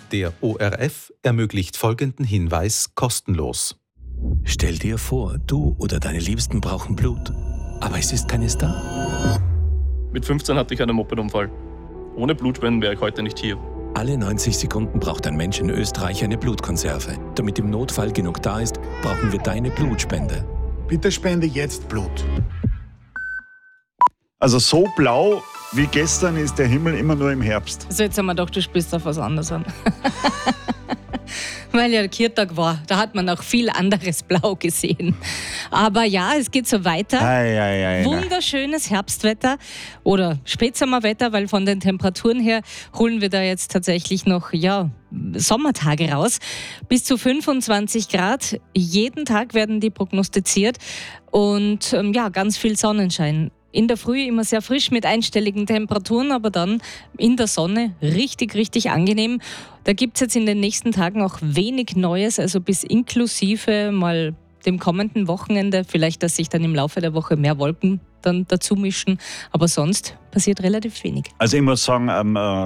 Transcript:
Der ORF ermöglicht folgenden Hinweis kostenlos. Stell dir vor, du oder deine Liebsten brauchen Blut, aber es ist keines da. Mit 15 hatte ich einen Mopedunfall. Ohne Blutspenden wäre ich heute nicht hier. Alle 90 Sekunden braucht ein Mensch in Österreich eine Blutkonserve. Damit im Notfall genug da ist, brauchen wir deine Blutspende. Bitte spende jetzt Blut. Also so blau wie gestern ist der Himmel immer nur im Herbst. Also jetzt haben wir doch, du spielst auf was anderes an. Weil ja der Kirtag war, da hat man auch viel anderes Blau gesehen. Aber ja, es geht so weiter. Wunderschönes Herbstwetter oder Spätsommerwetter, weil von den Temperaturen her holen wir da jetzt tatsächlich noch Sommertage raus. Bis zu 25 Grad. Jeden Tag werden die prognostiziert und ganz viel Sonnenschein. In der Früh immer sehr frisch mit einstelligen Temperaturen, aber dann in der Sonne richtig, richtig angenehm. Da gibt es jetzt in den nächsten Tagen auch wenig Neues, also bis inklusive mal dem kommenden Wochenende. Vielleicht, dass sich dann im Laufe der Woche mehr Wolken dann dazu mischen, aber sonst passiert relativ wenig. Also ich muss sagen, am